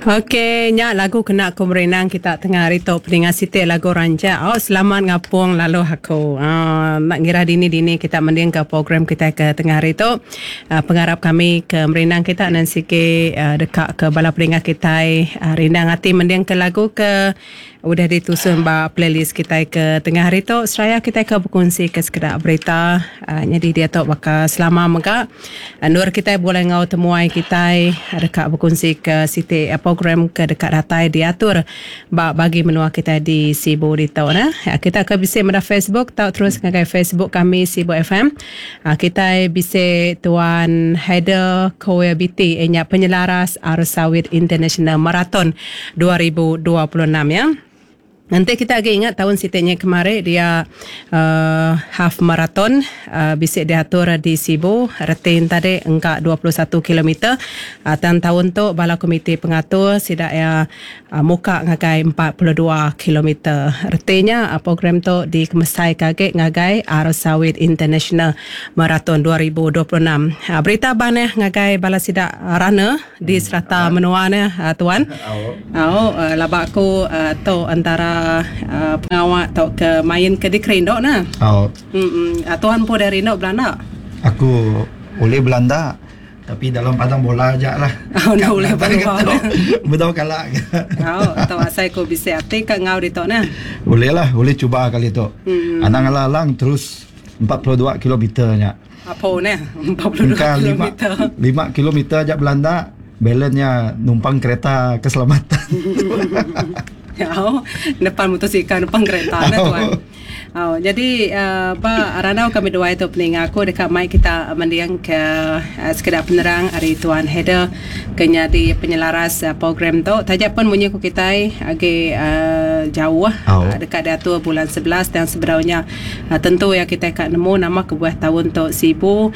Okey, nya lagu kena aku merenang kita tengah hari tu peningat Siti lagu Ranja. Oh, selamat ngapung lalu aku. Nak ngira dini-dini kita mending ke program kita ke tengah hari tu. Pengharap kami ke merenang kita dan sikit dekat ke bala peningat kita rendang hati mending ke lagu ke udah ditusun ba playlist kita ke tengah hari tu. Seraya kita ke berkongsi ke sekedar berita. Jadi dia tu bakal selama mega nur kita boleh ngau temuai kita dekat berkongsi ke Siti program ke dekat datai diatur bagi menua kita di Sibu di tahun kita akan bisa pada Facebook tahu terus ngagai Facebook kami Sibu FM. Kita bisa tuan Heather Koyabiti penyelaras Arus Sawit International Marathon 2026 ya. Nanti kita agak ingat tahun sitinya kemarin dia half marathon bisa diatur di Sibu retin tadi engkak 21 km dan tahun tu bala komiti pengatur sidak ya muka ngagai 42 km retinnya program tu dikemesai kage ngagai Arus Sawit International Marathon 2026. Berita baneh ngagai bala sidak runner di serata menua ni tuan. Labak aku tu antara pengawak atau ke main ke di Kerindok na. Tuan pun dari Indok Belanda. Aku boleh Belanda tapi dalam padang bola aja lah. Nak boleh bola. Betul kalak. Atau asai ko bisa ati ka ngau di tok na. Boleh lah, boleh cuba kali tu. Anang lalang terus 42 kilometernya. Apa ni? 42 kilometer. 5 kilometer aja Belanda. Balance-nya numpang kereta keselamatan. Depan motosikal depan kereta na tuan. Jadi Ranau kami dua itu pening aku dekat mic kita mendiang ke sekedar penerang hari tuan Heather kenya di penyelaras program tu. Tajak pun bunyi ku kita agak jauh dekat diatur bulan 11 dan sebenarnya tentu ya kita akan nemu nama kebuah tahun tu Sibu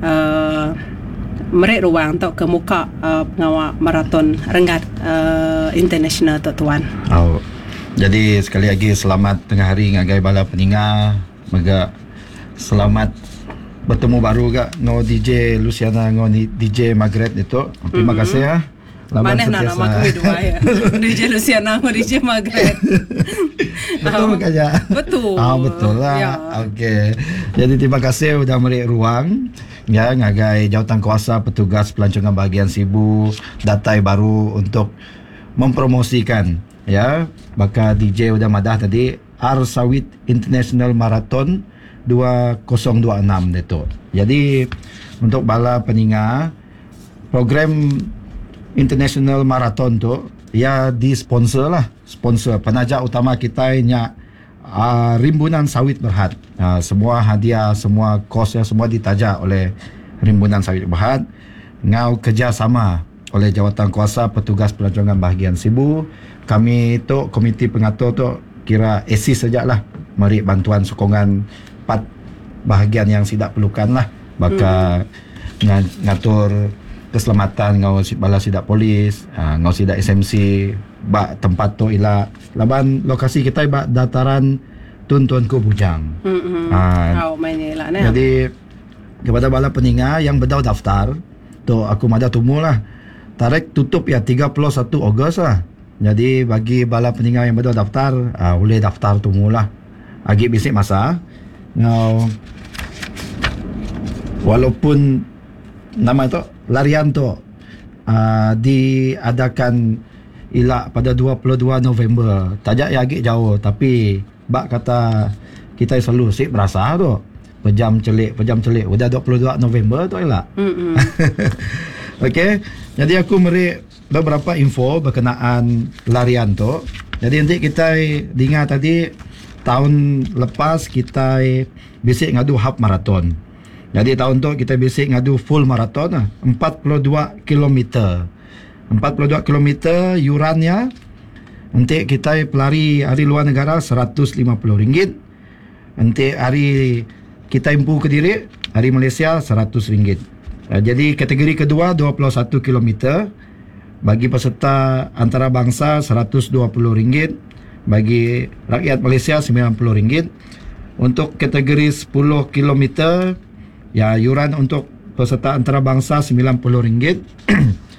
merek ruang untuk ke muka pengawal maraton Renggat international tu tuan. Jadi sekali lagi selamat tengah hari ngagai bala peninga. Mega selamat bertemu baru gak ngo DJ Luciana ngo DJ Margaret itu. Terima kasih ya. Mana nama kami dua ya. DJ Luciana ngo DJ Margaret. Betul aja. Betul. Betul lah. Ya. Okey. Jadi terima kasih sudah beri ruang. Ya, ngagai jawatan kuasa petugas pelancongan bahagian Sibu datai baru untuk mempromosikan ya bakal DJ udah madah tadi Arus Sawit International Marathon 2026 itu. Jadi untuk bala peninga program International Marathon tu ya disponsor lah, sponsor penaja utama kita nya Rimbunan Sawit Berhad. Semua hadiah, semua kos semua ditajak oleh Rimbunan Sawit Berhad. Ngau kerjasama oleh jawatan kuasa petugas pelancongan bahagian Sibu. Kami tu komiti pengatur tu kira assist sajalah, mari bantuan sokongan 4 bahagian yang tidak perlukan lah. Bakal ngatur keselamatan ngau bala sidak polis, ngau sidak SMC, bak tempat tu ila laban lokasi kita bak dataran Tuan-Tuanku Bujang. Jadi kepada bala peninga yang berdau daftar tu aku madah tumu lah. Tarikh tutup ya 31 Ogos lah. Jadi bagi bala peninga yang berdau daftar boleh daftar tumu lah. Agi bisik masa ngau walaupun nama tu larian tu diadakan ila pada 22 November. Tajak ya agak jauh tapi bak kata kita selalu sip berasa tu. Pejam celik udah 22 November tu ila. Okey. Jadi aku beri beberapa info berkenaan larian tu. Jadi nanti kita dengar tadi tahun lepas kita bisik ngadu half marathon. Jadi tahun tu kita bisik ngadu full marathon 42 km. 42 km yurannya nanti kita pelari hari luar negara RM150. Nanti hari kita impu ke diri hari Malaysia RM100. Jadi kategori kedua 21 km bagi peserta antarabangsa RM120, bagi rakyat Malaysia RM90. Untuk kategori 10 km ya yuran untuk peserta antarabangsa RM90.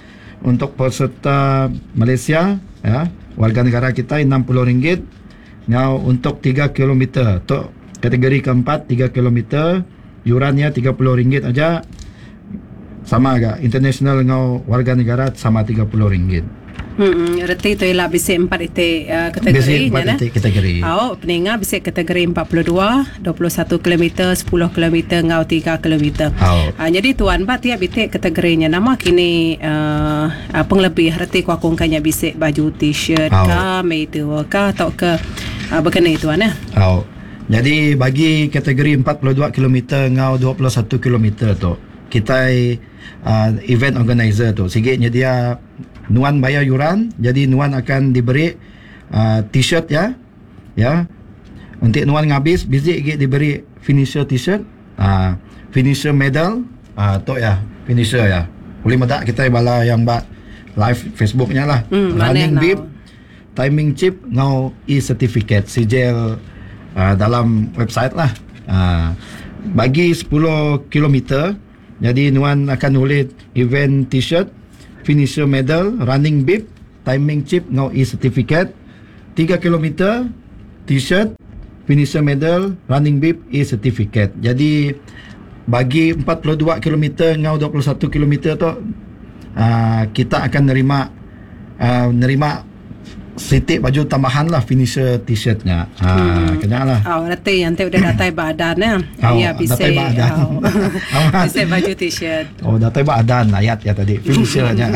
untuk peserta Malaysia ya, warga negara kita RM60. Ngau untuk 3 km. Untuk kategori keempat 3 km yurannya RM30 aja. Sama agak international ngau warga negara sama RM30. Reti tu ialah bisik 4 titik kategori. Bisik 4 titik kategori. Peninga bisik kategori 42, 21 km, 10 km, ngau 3 km. Jadi tuan ba tiap bitik kategorinya nama kini penglebih reti kuakungkannya bisik baju t-shirt ka, meter ka atau ke berkenai tuan ya. Jadi bagi kategori 42 km ngau 21 km tu kita event organizer tu sikitnya dia Nuan bayar yuran, jadi Nuan akan diberi t-shirt ya. Untuk Nuan ngabis, bisik diberi finisher t-shirt, finisher medal, tu ya, finisher ya. Boleh medak kita bala yang live Facebooknya lah. Running bib, timing chip, ngau e-certificate, sijil dalam website lah. Bagi 10 km, jadi Nuan akan nulis event t-shirt, finisher medal, running bib, timing chip, ngau e-certificate. 3 km t-shirt, finisher medal, running bib, e-certificate. Jadi bagi 42 km ngau 21 km tu kita akan nerima sitik baju tambahan lah, finisher t-shirtnya. Kena lah. Nanti udah datai badan ya. Ya bisa. Bisa baju t-shirt. Datai badan ayat ya tadi finishernya.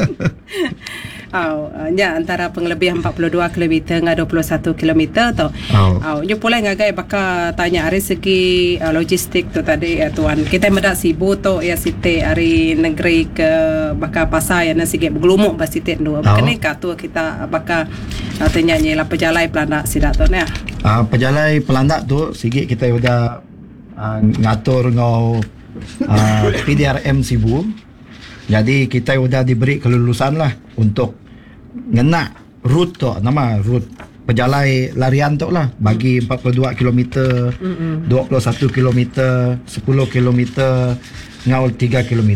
Antara penglebih 42 km dengan 21 km tu. Yo pula ngagai baka tanya dari segi logistik tu tadi ya tuan. Kita medak sibuk tu ya siti hari negeri ke baka pasar ya nasi bergelumuk bas siti dua. Kene ka tu kita baka tanya lah pejalai pelandak sidak tu ya. Pejalai pelandak tu sikit kita udah ngatur ngau PDRM Sibu. Jadi kita sudah diberi kelulusan lah untuk ngena route tu, nama route pejalai larian tu lah, bagi 42 km, 21 km, 10 km, ngau 3 km.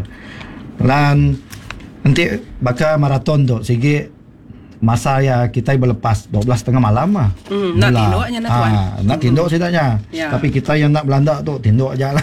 Dan nanti bakal maraton tu, sigi masa ya kita berlepas 12:30 malam lah. Nak tinduknya nak tuan. Nak tinduk setidaknya. Tapi kita yang nak belandak tu tinduk aja lah.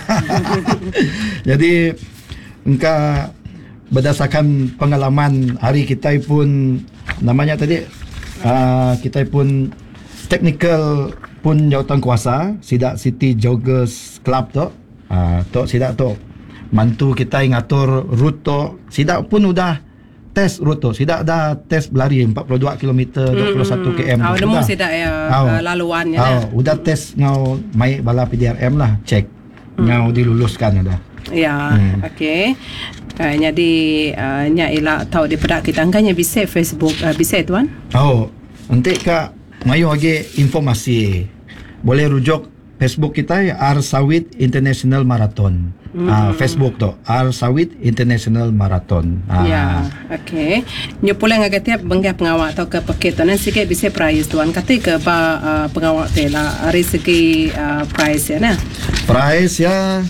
Jadi engkau berdasarkan pengalaman hari kita pun namanya tadi kita pun technical pun jawatankuasa sidak City Joggers Club tu sidak tu mantu kita ngatur route tu, sidak pun udah test route tu, sidak dah test berlari 42 km 21 km nemu sidak ya laluannya udah test ngau mai bala PDRM lah, cek ngau diluluskan dah. Okey. Jadi nya ila tahu di pedak kita angkanya bisa Facebook bisa tuan. Nanti kak mayu lagi informasi. Boleh rujuk Facebook kita R Sawit International Marathon. Facebook tu R Sawit International Marathon. Okey. Nyo pula ngagatiap benggah pengawak atau ke paket tu sikit bisa price tuan. Kata ke pengawak tela dari segi price ya nah. Price ya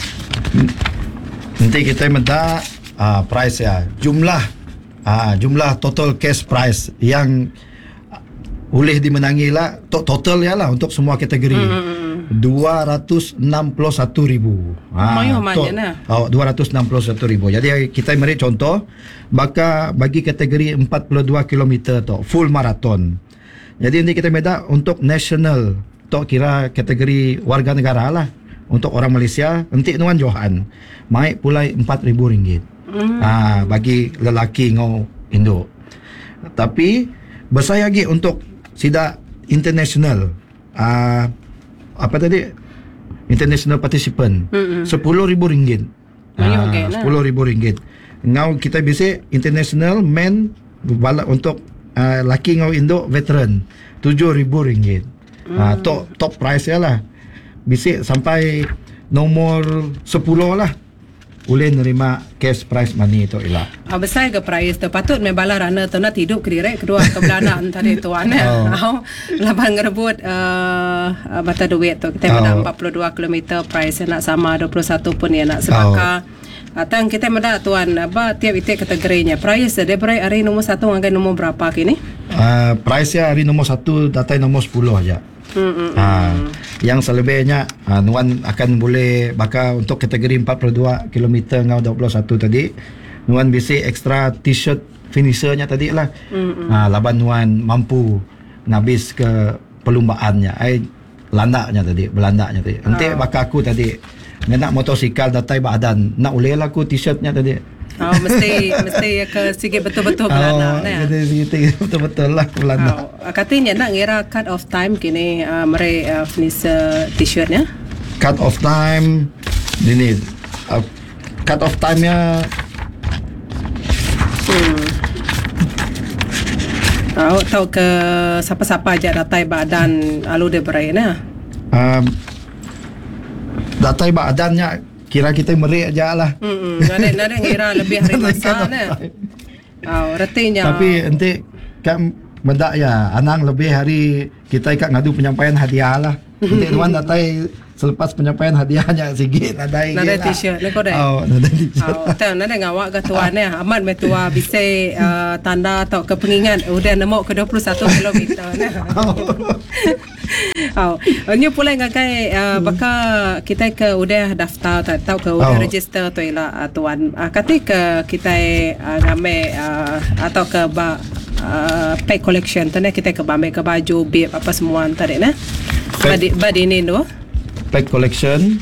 nanti kita minta price ya, jumlah total cash price yang boleh dimenangi lah total ya lah untuk semua kategori 261,000. Jadi kita beri contoh bagi kategori 42 km tu full marathon. Jadi nanti kita minta untuk national tu kira kategori warga negara lah. Untuk orang Malaysia, nanti Nuan Johan mai pulai RM4,000. Bagi lelaki ngau Indo. Tapi besar lagi untuk sidak international. Apa tadi? International participant. RM10,000. RM10,000. Ngau kita bisa international men untuk laki ngau Indo veteran RM7,000. Top price ya lah. Bisa sampai nomor 10 lah boleh nerima cash prize money tu ilah. Besar ke prize tu patut membala rana tu nak hidup direct kedua ke belanak tadi tuan lapan ngerebut bata duit tu kita nak 42 km prize nak sama 21 pun ya nak sebaka Atang kita mada tuan apa tiap itik kategorinya. Price dia berai hari nombor 1 dengan nombor berapa kini? Price ya hari nombor 1 datai nombor 10 aja. Yang selebihnya Nuan akan boleh bakal untuk kategori 42 km ngau 21 tadi. Nuan bisa extra t-shirt finishernya tadi lah. Laban Nuan mampu ngabis ke perlombaannya. Landaknya tadi, belandaknya tadi. Nanti bakal aku tadi nak motosikal datai badan nak uleh lah aku t-shirtnya tadi. Mesti ke sikit betul-betul belanda nah. Sikit betul-betul lah belanda. Katanya nak ngira cut off time kini mereka finish t-shirtnya. Cut off time ini cut off time-nya tahu ke siapa-siapa aja datai badan alu dia berai nah. Datai badannya kira kita merik aja lah. Nada ngira lebih hari masa nah. Retinya. Tapi nanti kan benda ya anang lebih hari kita ikat ngadu penyampaian hadiah lah. Nanti tuan datai selepas penyampaian hadiahnya sikit nada t-shirt leko deh. Nada t-shirt. Tahu nada ngawak ke tuan ya. Amat metua bisa tanda atau ke pengingat udah nemu ke 21 km nah. Ini pula ngakai baka kita ke udah daftar tahu ke udah register tu ialah tuan. Ketika kita ngame atau ke pack collection tadi kita ke bame ke baju bib apa semua tadi nah. Badi ini tu. Pack collection.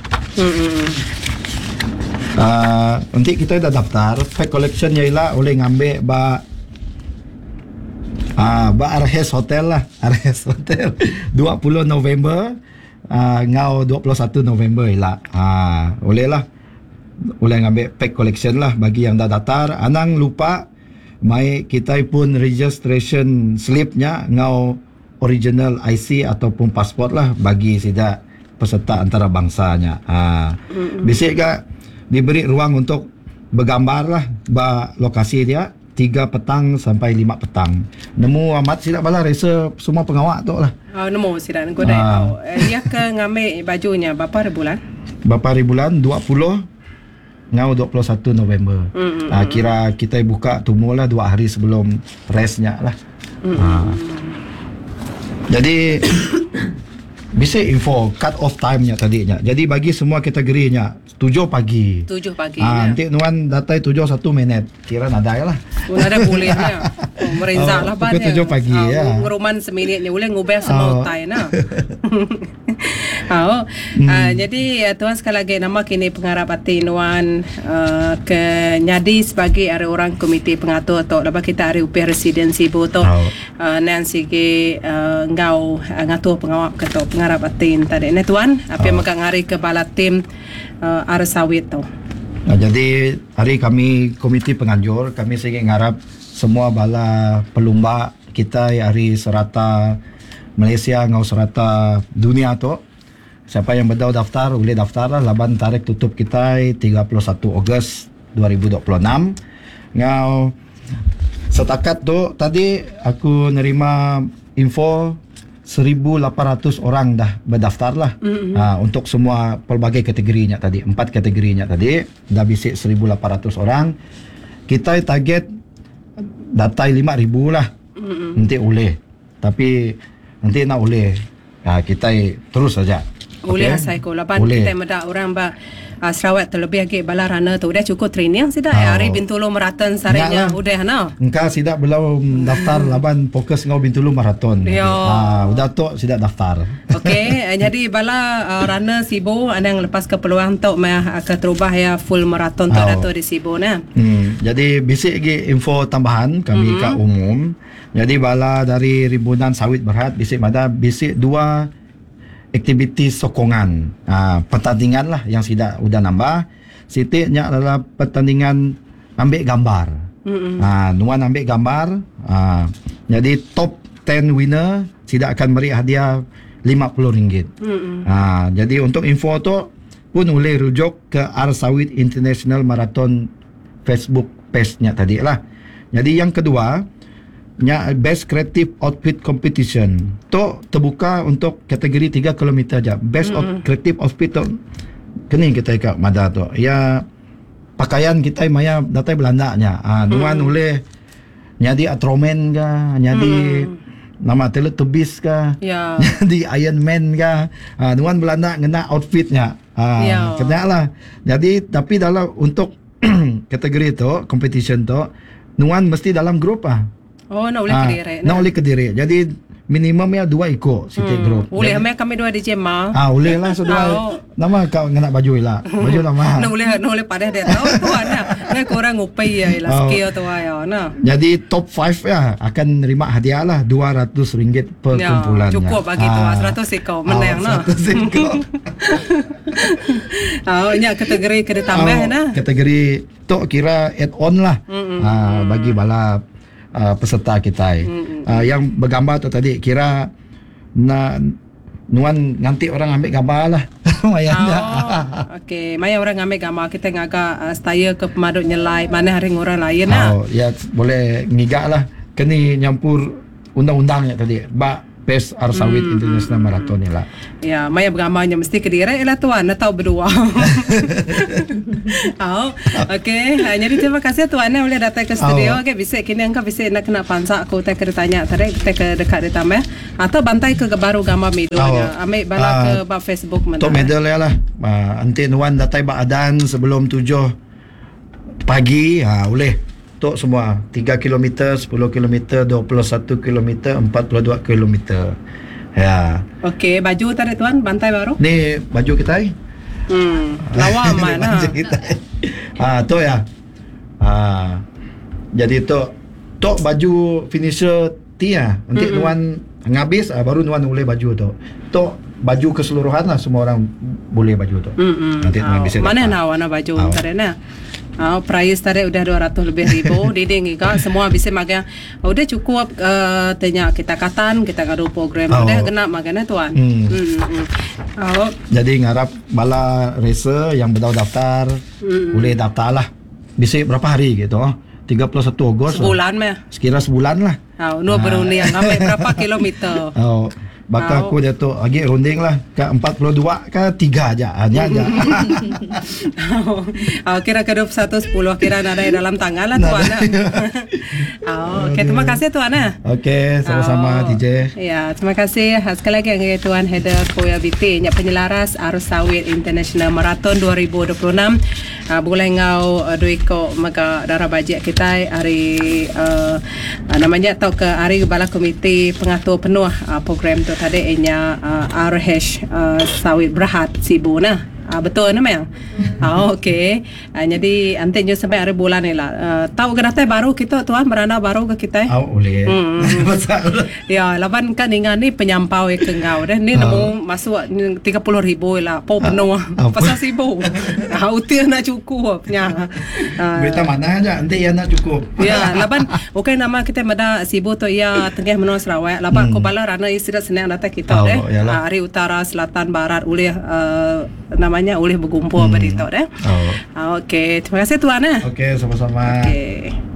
Nanti kita dah daftar. Pack collection ialah oleh ngambil Arhes Hotel lah. Arhes Hotel 20 November ngau 21 November ialah. Boleh lah. Boleh ngambil pack collection lah bagi yang dah daftar. Anang lupa mai kita pun registration slipnya ngau original IC ataupun pasport lah bagi sidak peserta antarabangsanya. Bisik ke diberi ruang untuk bergambar lah lokasi dia 3 petang sampai 5 petang. Nemu amat sidak bala rasa semua pengawak tu lah. Nemu sidak ngko dai. Dia ke ngambil bajunya berapa bulan? Berapa bulan? 20 ngau 21 November. Kira kita buka tumulah 2 hari sebelum restnya lah. Jadi bisa info cut off time-nya tadinya. Jadi bagi semua kategorinya 7 pagi. 7 pagi. Nanti Nuan datai 7 1 minit. Kira nadai lah. Nada bolehnya. Merenzak lah banyak. 7 pagi ya. Ngeruman seminitnya boleh ngubah semua time nah. Jadi tuan sekali lagi nama kini pengarap hati Nuan ke nyadi sebagai ada orang komiti pengatur atau lepas kita ada upih residensi tu Nancy ke ngau ngatur pengawap ketua pengarap hati tadi ni tuan apa yang makan hari ke bala tim ada sawit tu. Jadi hari kami komiti penganjur kami segi ngarap semua bala pelumba kita hari serata Malaysia ngau serata dunia tu. Siapa yang berdau daftar boleh daftar lah. Laban tarikh tutup kita 31 Ogos 2026. Ngau setakat tu tadi aku nerima info 1,800 orang dah berdaftar lah. Untuk semua pelbagai kategorinya tadi. 4 kategorinya tadi dah bisik 1,800 orang. Kita target datai 5,000 lah. Nanti boleh. Tapi nanti nak boleh kita terus saja. Boleh asai ko laban kita meda orang Sarawak terlebih lagi bala rana tu udah cukup training sidak hari Bintulu Marathon sarenya udah nah. Engka sidak belum daftar laban fokus ngau Bintulu Marathon. Udah tu sidak daftar. Okey, jadi bala rana Sibu ada yang lepas ke peluang tu ke terubah ya full marathon tu ada tu di Sibu nah. Jadi bisik lagi info tambahan kami ke umum. Jadi bala dari Rimbunan Sawit Berhad bisik mada bisik 2 aktiviti sokongan pertandingan lah yang sudah nambah. Sitiknya adalah pertandingan ambil gambar. Nuan ambil gambar. Jadi top 10 winner tidak akan beri hadiah RM50. Jadi untuk info tu pun boleh rujuk ke R Sawit International Marathon Facebook page-nya tadi lah. Jadi yang kedua Best Creative Outfit Competition tu terbuka untuk kategori 3 km aja. Best Creative Outfit tu kini kita ikat mada tu ya pakaian kita maya datai Belanda nya. Nuan oleh nyadi Atromen ka, nyadi nama Teletubbies ka, di Iron Man ka. Nuan Belanda ngena outfitnya. Kena lah. Jadi tapi dalam untuk kategori tu, competition tu, nuan mesti dalam grup Oh, nak boleh Kediri. Nak boleh Kediri. Jadi minimumnya 2 ikut setiap grup. Boleh kami 2 di Jema. Boleh lah sedua. Nama kau nak baju lah. Baju nama. Nak boleh pada dia tahu tuan nah. Nak korang ngupai ya lah skill tu ya nah. Jadi top 5 ya akan nerima hadiah lah RM200 per kumpulan. Cukup bagi tu 100 ekor menang nah. 100 ekor. Ini kategori kena tambah nah. Kategori tu kira add on lah. Bagi balap peserta kita. Yang bergambar tu tadi kira nuan nanti orang ambil gambar lah. Okey, maya orang ambil gambar kita ngaga style ke pemaduk nyelai mana hari orang lain lah. Ya boleh ngigak lah. Kini nyampur undang-undangnya tadi. PES Arsawit International Marathon ni lah. Ya, maya bergambarnya mesti Kediri lah tuan, nak tahu berdua. Okey, jadi terima kasih tuan boleh datang ke studio. Okey, bisa kini engkau bisa nak kena pansak aku tak kena tanya tadi kita ke dekat dia tambah atau bantai ke baru gambar medonya. Ambil bala ke bab Facebook mana. Tok medal lah. Nanti nuan datai bak adan sebelum 7 pagi, boleh. Tok semua 3 km, 10 km, 21 km, 42 km. Ya. Okey, baju tadi tuan bantai baru? Ni baju kita. Lawa mana? Tu ya. Jadi tok baju finisher tia. Nanti nuan ngabis baru nuan boleh baju tu. Tok baju keseluruhan lah semua orang boleh baju tu. Nanti nuan bisa. Mana nak warna baju tadi na? Price tadi udah 200 lebih ribu. Diding juga semua bisa makan. Udah cukup tanya kita katan kita ngadu program udah kena makannya tuan. Jadi ngarap bala racer yang berdau daftar boleh daftar lah. Bisa berapa hari gitu. 31 Ogos. Sebulan mah. Sekira sebulan lah. Nu berunding ambil berapa kilometer. Bakal aku dia tu lagi runding lah ke 42 ke 3 aja hanya aja. Kira ke 21 10 kira ada dalam tangan lah tuan. Okey, terima kasih tuan. Okey, sama-sama DJ. Ya, terima kasih sekali lagi yang tuan Heather Koya BT nya penyelaras Arus Sawit International Marathon 2026. Boleh ngau duiko maka darah bajet kita hari namanya atau ke hari bala komite pengatur penuh program tu tadi ianya RH Sawit Berhad Sibu nah. Betul namanya. Okey. Jadi antennya sampai hari bulan ni lah. Tahu ke data baru kita tuan berana baru ke kita? Boleh. Ya, lawan kan dengan ni penyampau ke ngau dah. Ni nemu masuk 30,000 lah. Po penuh. Pasal sibuk. Utia nak cukup nya. Berita mana aja nanti yang nak cukup. Ya, lawan okey nama kita mada sibuk tu ya tengah menua Sarawak. Lawan ko bala rana istirahat senang data kita deh. Hari utara, selatan, barat oleh namanya oleh berkumpul berita deh. Okey, terima kasih tuan. Okey, sama-sama. Okey.